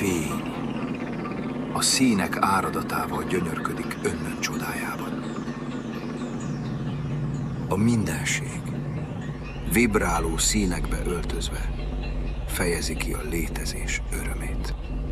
fény a színek áradatával gyönyörködik önnön csodájában. A mindenség vibráló színekbe öltözve fejezi ki a létezés örömét.